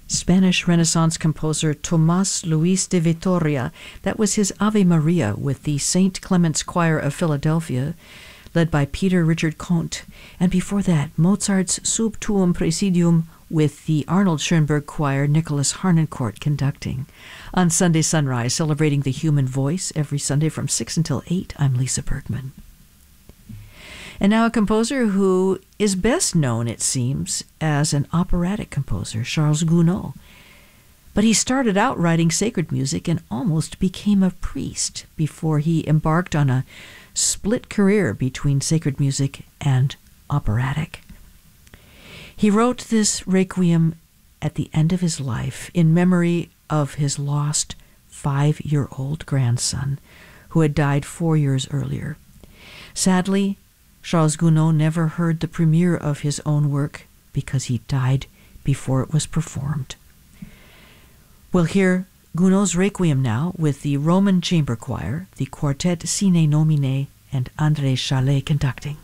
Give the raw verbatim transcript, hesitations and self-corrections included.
Spanish Renaissance composer Tomás Luis de Vitoria. That was his Ave Maria with the Saint Clement's Choir of Philadelphia, led by Peter Richard Comte. And before that, Mozart's Sub Tuum Praesidium with the Arnold Schoenberg Choir, Nicholas Harnoncourt conducting. On Sunday Sunrise, celebrating the human voice every Sunday from six until eight, I'm Lisa Bergman. And now a composer who is best known, it seems, as an operatic composer, Charles Gounod. But he started out writing sacred music and almost became a priest before he embarked on a split career between sacred music and operatic. He wrote this requiem at the end of his life in memory of his lost five-year-old grandson, who had died four years earlier. Sadly, Charles Gounod never heard the premiere of his own work because he died before it was performed. We'll hear Gounod's Requiem now with the Roman Chamber Choir, the Quartet Sine Nomine, and André Chalet conducting.